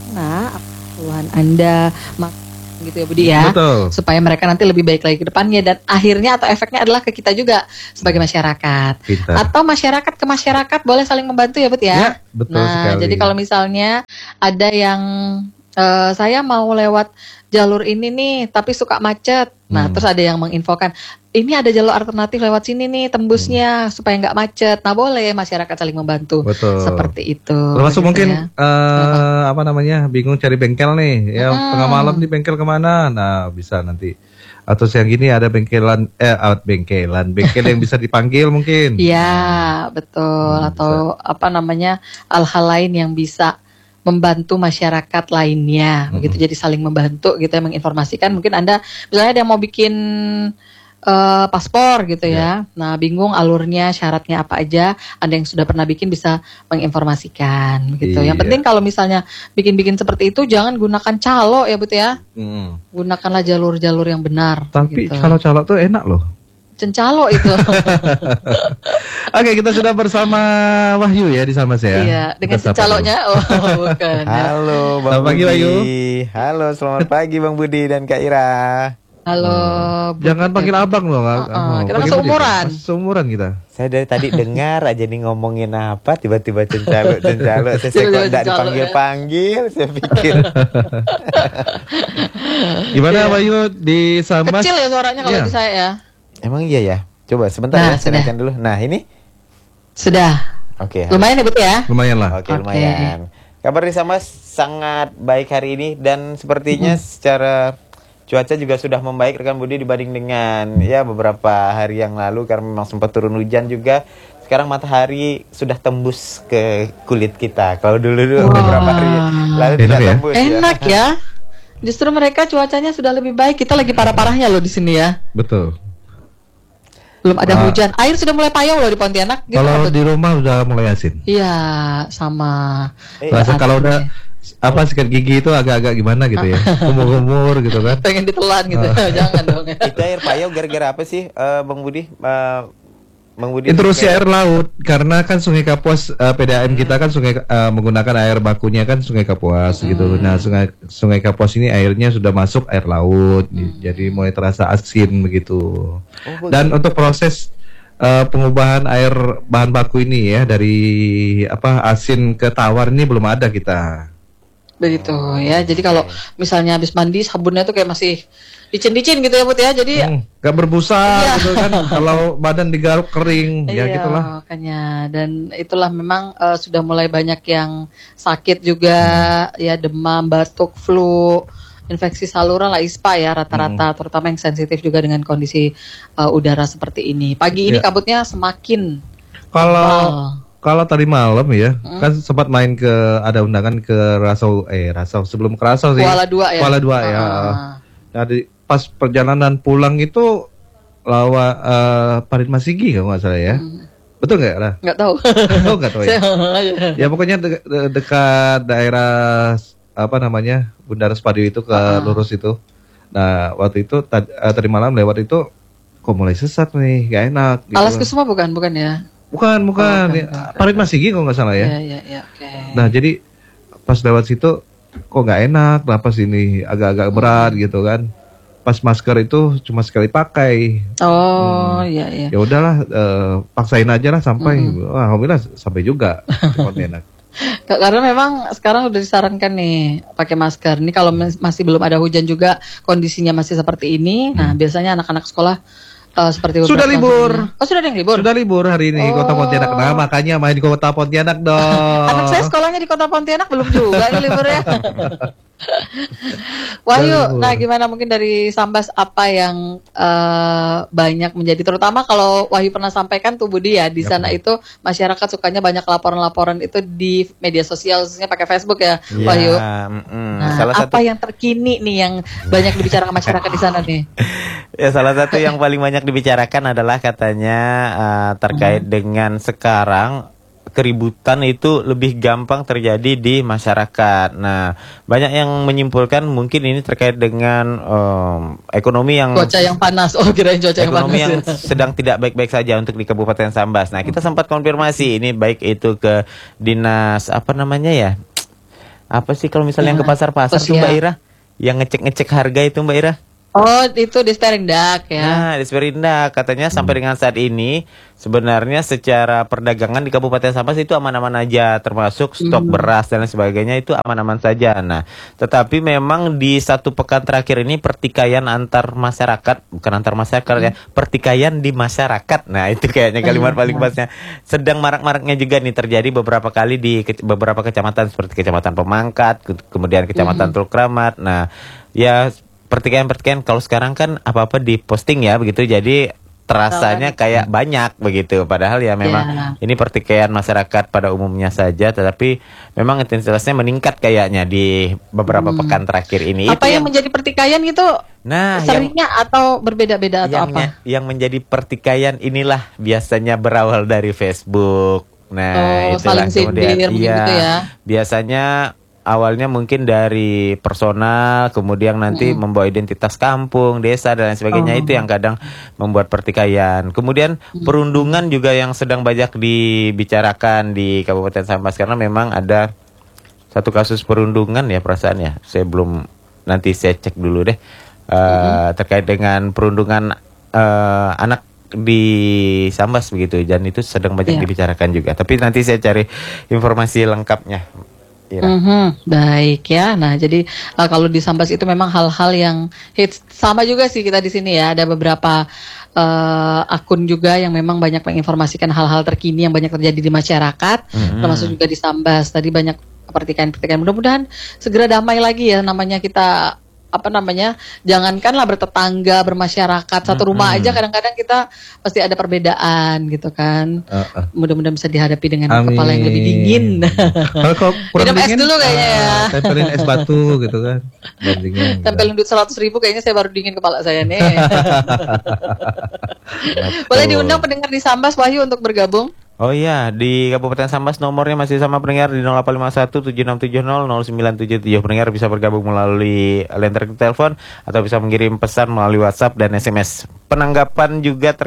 Nah, keluhan Anda gitu ya Budi ya. Betul. Supaya mereka nanti lebih baik lagi ke depannya, dan akhirnya atau efeknya adalah ke kita juga sebagai masyarakat. Pintar. Atau masyarakat ke masyarakat boleh saling membantu ya Budi ya. Ya, betul sekali. Jadi kalau misalnya ada yang saya mau lewat jalur ini nih tapi suka macet. Nah, terus ada yang menginfokan, ini ada jalur alternatif lewat sini nih tembusnya supaya nggak macet. Nah, boleh masyarakat saling membantu. Betul. Seperti itu. Termasuk gitu mungkin ya. bingung cari bengkel nih, ya tengah malam di bengkel kemana? Nah, bisa nanti. Atau siang gini ada bengkel yang bisa dipanggil mungkin. Iya, betul. Atau hal-hal lain yang bisa membantu masyarakat lainnya, begitu. Jadi saling membantu gitu ya, menginformasikan. Mungkin Anda misalnya ada yang mau bikin paspor gitu ya. Nah, bingung alurnya, syaratnya apa aja. Ada yang sudah pernah bikin bisa menginformasikan begitu. Iya. Yang penting kalau misalnya bikin-bikin seperti itu jangan gunakan calo ya, Bu ya. Gunakanlah jalur-jalur yang benar. Tapi gitu. kalau calo tuh enak loh. Cencalo itu. Oke, kita sudah bersama Wahyu ya di sama saya. Iya, dengan cencalonya. Oh, bukan. Halo Bang Selamat pagi, Budi. Wahyu. Halo, selamat pagi Bang Budi dan Kak Ira. Halo. Jangan panggil abang loh. Kita kan seumuran. Seumuran kita. Saya dari tadi dengar aja nih ngomongin apa, tiba-tiba cencalo. Saya kok enggak dipanggil-panggil, saya pikir. Gimana Wahyu di Sambas? Kecil ya suaranya kalau di saya ya. Emang iya ya? Coba sebentar ya, saya naikkan dulu. Nah, ini? Sudah. Oke. Lumayan ya, Bu ya? Lumayan lah. Oke, lumayan. Kabar di Sambas sangat baik hari ini, dan sepertinya secara cuaca juga sudah membaik rekan Budi dibanding dengan ya beberapa hari yang lalu, karena memang sempat turun hujan juga. Sekarang matahari sudah tembus ke kulit kita. Kalau dulu beberapa hari lalu tidak tembus. Enak ya. Justru mereka cuacanya sudah lebih baik. Kita lagi parah-parahnya loh di sini ya. Betul. Belum ada hujan. Air sudah mulai payung loh di Pontianak. Kalau di rumah udah mulai asin. Iya, sama. Rasa kalau udah sikat gigi itu agak-agak gimana gitu ya, umur gitu kan. Pengen ditelan gitu. Jangan dong. Itu air payau gara-gara apa sih, Bang Budi? Intrusi air laut, karena kan Sungai Kapuas, PDAM kita kan menggunakan air bakunya kan Sungai Kapuas gitu. Nah, Sungai Kapuas ini airnya sudah masuk air laut, jadi mulai terasa asin begitu. Dan untuk proses pengubahan air bahan baku ini ya, dari asin ke tawar ini belum ada kita. Begitu ya. Jadi kalau misalnya habis mandi sabunnya tuh kayak masih licin-licin gitu ya, Bu ya. Jadi gak berbusa gitu kan. Kalau badan digaruk kering ya gitulah. Makanya, dan itulah memang sudah mulai banyak yang sakit juga ya, demam, batuk, flu, infeksi saluran lah, ISPA ya rata-rata, terutama yang sensitif juga dengan kondisi udara seperti ini. Pagi ini kabutnya semakin Kalau tadi malam ya, kan sempat main ada undangan ke Rasau sebelum ke Rasau sih. Kuala 2 ya. Kuala 2 ya. Jadi pas perjalanan pulang itu Parit Masigi kalau nggak salah ya. Betul nggak lah? Nggak tahu. Nggak tahu ya. Ya pokoknya dekat daerah Bundara Spadi itu ke lurus itu. Nah waktu itu tadi malam lewat itu kok mulai sesat nih, nggak enak. Gitu. Alas Kusuma bukan ya? Bukan. Parit Masigi kalau nggak salah ya. Iya, oke. Nah jadi pas lewat situ kok nggak enak, napas ini agak-agak berat gitu kan. Pas masker itu cuma sekali pakai. Iya. Ya udahlah, paksain aja lah sampai. Wah, alhamdulillah sampai juga. Enak. Karena memang sekarang udah disarankan nih pakai masker. Ini kalau masih belum ada hujan juga, kondisinya masih seperti ini. Nah, biasanya anak-anak sekolah seperti sudah libur. Sudah ada yang libur? Sudah libur hari ini Kota Pontianak. Nah, makanya main di Kota Pontianak dong. Anak saya sekolahnya di Kota Pontianak belum juga ini liburnya. Wahyu, nah gimana mungkin dari Sambas apa yang banyak menjadi, terutama kalau Wahyu pernah sampaikan tuh Budi ya, di sana itu masyarakat sukanya banyak laporan-laporan itu di media sosial, khususnya pakai Facebook ya, Wahyu. Nah, apa yang terkini nih yang banyak dibicarakan masyarakat di sana nih? Ya, salah satu yang paling banyak dibicarakan adalah katanya terkait dengan sekarang keributan itu lebih gampang terjadi di masyarakat. Nah, banyak yang menyimpulkan mungkin ini terkait dengan ekonomi yang cuaca yang panas. Kirain cuaca yang panas. Ekonomi yang sedang tidak baik-baik saja untuk di Kabupaten Sambas. Nah, kita sempat konfirmasi ini baik itu ke dinas apa sih kalau misalnya yang ke pasar-pasar tuh Mbak Ira, yang ngecek-ngecek harga itu Mbak Ira? Oh, itu di Sperindak ya. Nah, di Sperindak katanya sampai dengan saat ini sebenarnya secara perdagangan di Kabupaten Sambas itu aman-aman aja, termasuk stok beras dan lain sebagainya itu aman-aman saja. Nah, tetapi memang di 1 pekan terakhir ini pertikaian antar masyarakat, bukan antar masyarakat ya, pertikaian di masyarakat. Nah, itu kayaknya kalimat paling pasnya. Sedang marak-maraknya juga nih terjadi beberapa kali di beberapa kecamatan seperti Kecamatan Pemangkat, kemudian Kecamatan Teluk Kramat. Nah, ya pertikaian kalau sekarang kan apa-apa diposting ya begitu, jadi terasanya kayak banyak begitu, padahal ya memang ini pertikaian masyarakat pada umumnya saja, tetapi memang intensitasnya meningkat kayaknya di beberapa pekan terakhir ini. Apa yang menjadi pertikaian gitu? Nah, seringnya atau berbeda-beda atau apa? Yang menjadi pertikaian inilah biasanya berawal dari Facebook. Nah, itulah kemudian gitu ya. Biasanya awalnya mungkin dari personal, kemudian nanti membawa identitas kampung, desa dan lain sebagainya, itu yang kadang membuat pertikaian. Kemudian perundungan juga yang sedang banyak dibicarakan di Kabupaten Sambas, karena memang ada satu kasus perundungan ya perasaannya. Nanti saya cek dulu deh terkait dengan perundungan anak di Sambas begitu, dan itu sedang banyak dibicarakan juga. Tapi nanti saya cari informasi lengkapnya. Baik ya. Nah, jadi kalau di Sambas itu memang hal-hal yang hits, sama juga sih kita di sini ya. Ada beberapa akun juga yang memang banyak menginformasikan hal-hal terkini yang banyak terjadi di masyarakat, termasuk juga di Sambas. Tadi banyak pertikaian. Mudah-mudahan segera damai lagi ya, namanya kita jangankanlah bertetangga, bermasyarakat, satu rumah aja kadang-kadang kita pasti ada perbedaan gitu kan. Mudah-mudahan bisa dihadapi dengan kepala yang lebih dingin. Kalau kurang dingin, es dulu kayaknya ya. Tempelin es batu gitu kan. Tempelin duit 100.000 kayaknya saya baru dingin kepala saya nih. Boleh diundang pendengar di Sambas, Wahyu, untuk bergabung. Oh iya, di Kabupaten Sambas nomornya masih sama pendengar di 0851 7670 0977. Pendengar bisa bergabung melalui lenter telepon atau bisa mengirim pesan melalui WhatsApp dan SMS. Tanggapan juga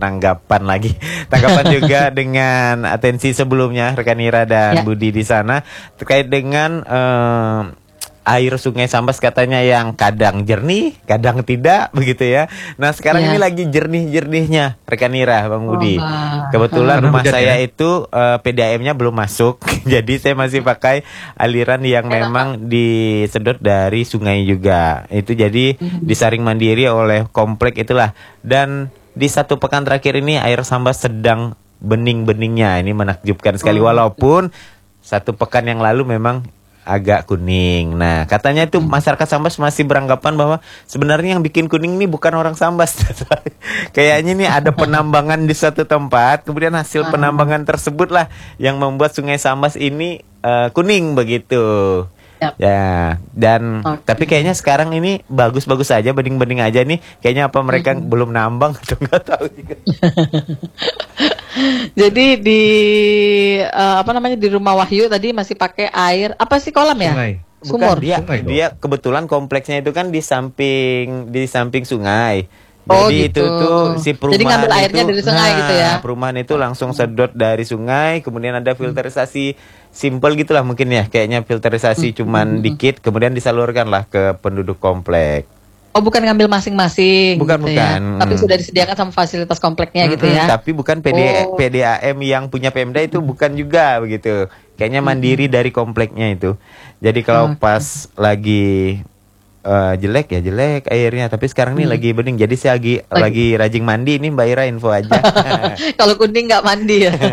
dengan atensi sebelumnya rekan Ira dan Budi di sana terkait dengan air Sungai Sambas katanya yang kadang jernih, kadang tidak begitu ya. Nah, sekarang ini lagi jernih-jernihnya rekan Ira, Bang Budi. Kebetulan rumah saya itu PDAM-nya belum masuk. Jadi saya masih pakai aliran yang memang disedot dari sungai juga. Itu jadi disaring mandiri oleh komplek itulah. Dan di 1 pekan terakhir ini air Sambas sedang bening-beningnya. Ini menakjubkan sekali, walaupun 1 pekan yang lalu memang agak kuning. Nah, katanya itu masyarakat Sambas masih beranggapan bahwa sebenarnya yang bikin kuning ini bukan orang Sambas. Kayaknya ini ada penambangan di suatu tempat, kemudian hasil penambangan tersebutlah yang membuat Sungai Sambas ini kuning begitu. Ya, dan tapi kayaknya sekarang ini bagus-bagus aja, bening-bening aja nih. Kayaknya apa mereka belum nambang atau nggak tahu juga. Jadi di di rumah Wahyu tadi masih pakai air apa sih, kolam ya? Sungai. Sumur. Dia kebetulan kompleksnya itu kan di samping sungai. Oh, jadi gitu. itu tuh si perumahan. Jadi ngambil airnya dari sungai gitu ya. Perumahan itu langsung sedot dari sungai, kemudian ada filterisasi simple gitulah mungkin ya, kayaknya filterisasi cuman dikit, kemudian disalurkanlah ke penduduk komplek. Oh, bukan ngambil masing-masing. Bukan. Ya? Tapi sudah disediakan sama fasilitas kompleknya gitu ya. Tapi bukan PDAM yang punya Pemda itu, bukan juga begitu. Kayaknya mandiri dari kompleknya itu. Jadi kalau pas lagi jelek airnya, tapi sekarang nih lagi bening. Jadi saya lagi rajin mandi nih, Mbak Ira, info aja. Kalau kuning nggak mandi ya.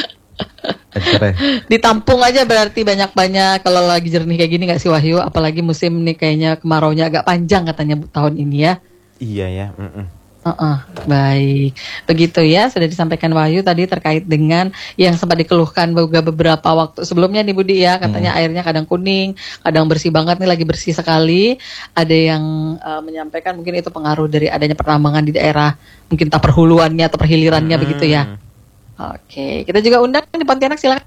Ditampung aja berarti banyak-banyak kalau lagi jernih kayak gini nggak sih, Wahyu? Apalagi musim nih kayaknya kemaraunya agak panjang katanya tahun ini ya. Iya ya. Baik, begitu ya, sudah disampaikan Wahyu tadi terkait dengan yang sempat dikeluhkan juga beberapa waktu sebelumnya nih Budi ya, katanya airnya kadang kuning, kadang bersih banget nih, lagi bersih sekali. Ada yang menyampaikan mungkin itu pengaruh dari adanya pertambangan di daerah mungkin tak perhuluannya atau perhilirannya begitu ya. Oke, kita juga undang di Pontianak, silakan.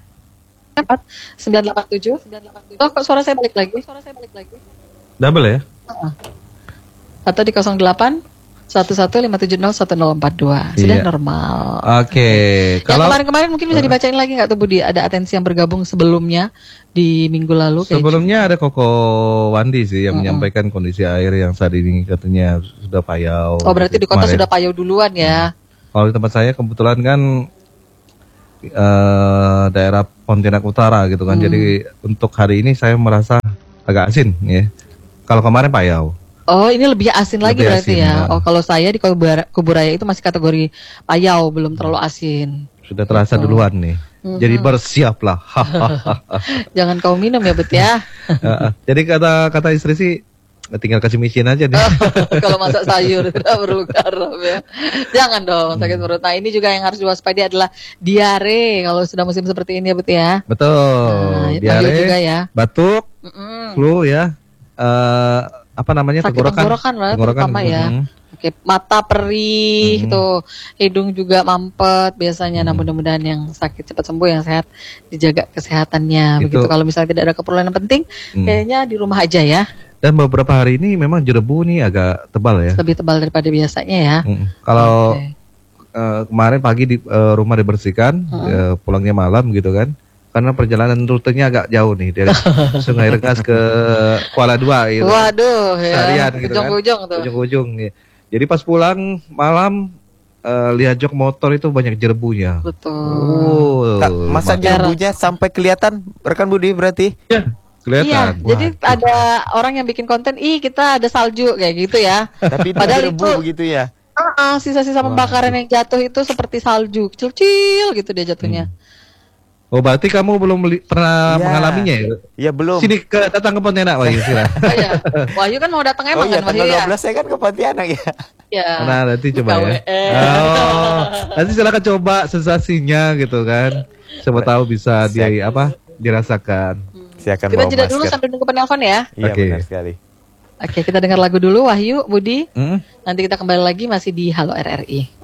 987. Oh, kok suara saya balik lagi? Double ya? Atau di 08 11570142 sudah normal. Oke. Kalau kemarin mungkin bisa dibacain lagi nggak tuh Budi? Ada atensi yang bergabung sebelumnya di minggu lalu. Sebelumnya ada Koko Wandi sih yang menyampaikan kondisi air yang saat ini katanya sudah payau. Oh berarti di kota sudah payau duluan ya? Kalau di tempat saya kebetulan kan daerah Pontianak Utara gitu kan. Jadi untuk hari ini saya merasa agak asin ya. Kalau kemarin payau. Oh ini lebih asin lagi berarti asin, ya. Oh kalau saya di Kuburaya itu masih kategori payau, belum terlalu asin. Sudah terasa duluan nih. Jadi bersiaplah. Jangan kau minum ya Bet ya. Jadi kata istri sih tinggal kasih micin aja deh. Kalau masak sayur tidak perlu garam ya. Jangan dong sakit perut. Nah ini juga yang harus diwaspadai adalah diare kalau sudah musim seperti ini ya Bet ya. Betul. Diare juga ya. Batuk, flu ya. Apa namanya tenggorokan terutama ya. Oke, mata perih gitu, hidung juga mampet biasanya. Nah mudah-mudahan yang sakit cepat sembuh, yang sehat dijaga kesehatannya. Begitu kalau misalnya tidak ada keperluan yang penting, kayaknya di rumah aja ya. Dan beberapa hari ini memang jerebu nih agak tebal ya. Lebih tebal daripada biasanya ya. Kalau kemarin pagi di rumah dibersihkan, pulangnya malam gitu kan. Karena perjalanan rutenya agak jauh nih dari Sungai Rengas ke Kuala Dua gitu. Waduh ya. Seharian gitu ujung-ujung tuh. Ujung-ujung ya. Jadi pas pulang malam lihat jok motor itu banyak jerebunya. Betul. Masa jerebunya sampai kelihatan rekan Budi berarti? Ya, kelihatan. Iya, jadi ada orang yang bikin konten, kita ada salju kayak gitu ya. Tapi padahal jerebu begitu ya. Sisa-sisa pembakaran yang jatuh itu seperti salju, kecil-kecil gitu dia jatuhnya. Oh berarti kamu belum pernah mengalaminya ya? Iya belum. Sini datang ke Pontianak Wahyu silahkan. Wahyu kan mau datang emang kan Wahyu ya? 12 saya kan ke Pontianak ya. Ya. Nah nanti coba ya. Nanti silakan coba sensasinya gitu kan. Siapa tahu bisa dirasakan. Kita jeda dulu sambil nunggu penelpon ya. Iya benar sekali. Oke kita dengar lagu dulu Wahyu, Budi. Nanti kita kembali lagi masih di Halo RRI.